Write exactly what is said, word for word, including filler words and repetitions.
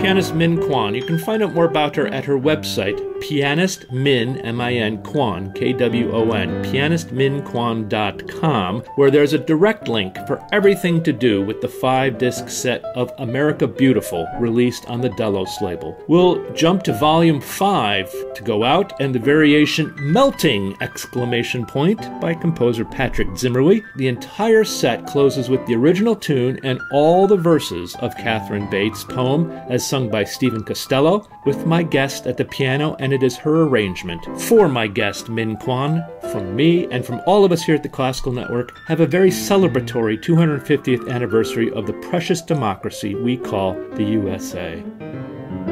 pianist Min Kwon. You can find out more about her at her website, Pianist Min, M I N, Kwon, K W O N, pianist min kwon dot com, where there's a direct link for everything to do with the five-disc set of America Beautiful, released on the Delos label. We'll jump to volume five to go out, and the variation Melting! Exclamation point by composer Patrick Zimmerli. The entire set closes with the original tune and all the verses of Catherine Bates' poem, as sung by Stephen Costello, with my guest at the piano, and it is her arrangement. For my guest, Min Kwon, from me and from all of us here at the Classical Network, have a very celebratory two hundred fiftieth anniversary of the precious democracy we call the U S A.